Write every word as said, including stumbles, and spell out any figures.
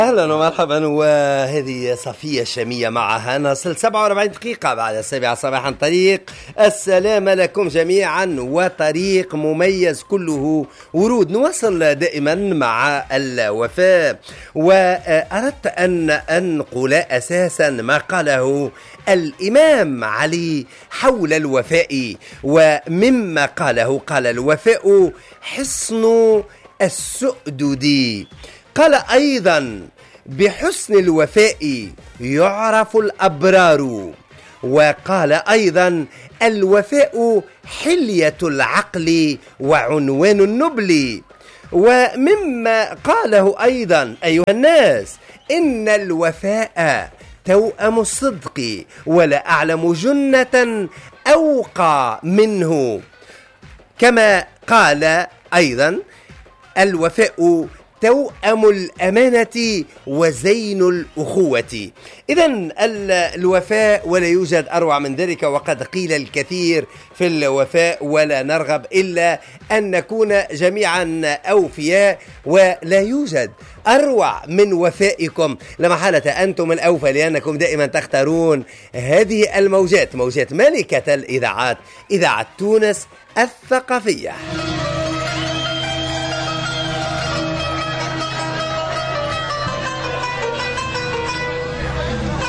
أهلا ومرحبا. وهذه صفية الشامية معها نصل سبعة وأربعين دقيقة بعد السابعة صباحا. طريق السلام لكم جميعا، وطريق مميز كله ورود. نواصل دائما مع الوفاء، وأردت أن أنقل أساسا ما قاله الإمام علي حول الوفاء. ومما قاله قال: الوفاء حصن السؤدد. قال أيضا: بحسن الوفاء يعرف الأبرار. وقال أيضا: الوفاء حلية العقل وعنوان النبل. ومما قاله أيضا: أيها الناس، إن الوفاء توأم الصدق، ولا أعلم جنة أوقى منه. كما قال أيضا: الوفاء توأم الأمانة وزين الأخوة. إذن الوفاء ولا يوجد أروع من ذلك، وقد قيل الكثير في الوفاء، ولا نرغب إلا أن نكون جميعا أوفياء، ولا يوجد أروع من وفائكم. لا محالة أنتم الأوفى، لأنكم دائما تختارون هذه الموجات، موجات ملكة الإذاعات، إذاعة تونس الثقافية.